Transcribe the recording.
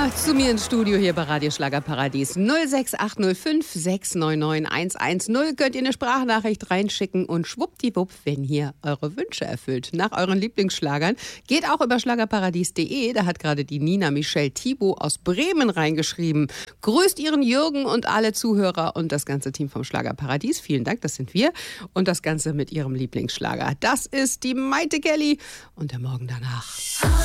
zu mir ins Studio hier bei Radio Schlagerparadies. 06805 699 110 könnt ihr eine Sprachnachricht reinschicken und schwuppdiwupp, wenn ihr eure Wünsche erfüllt. Nach euren Lieblingsschlagern. Geht auch über schlagerparadies.de. Da hat gerade die Nina Michelle Thibaut aus Bremen reingeschrieben. Grüßt ihren Jürgen und alle Zuhörer und das ganze Team vom Schlagerparadies. Vielen Dank, das sind wir. Und das Ganze mit ihrem Lieblingsschlager. Das ist die Maite Kelly und der Morgen danach.